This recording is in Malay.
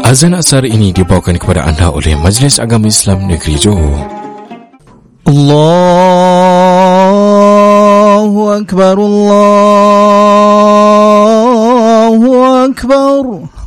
Azan asar ini dibawakan kepada anda oleh Majlis Agama Islam Negeri Johor. Allahu Akbar, Allahu Akbar.